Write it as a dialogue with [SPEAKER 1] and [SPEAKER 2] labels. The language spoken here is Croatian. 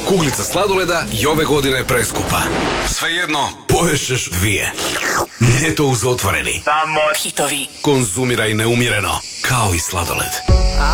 [SPEAKER 1] Kuglica sladoleda i ove godine preskupa. Svejedno, poješeš 2. Nije to uz otvoreni.
[SPEAKER 2] Samo hitovi.
[SPEAKER 1] Konzumiraj neumjereno, kao i sladoled.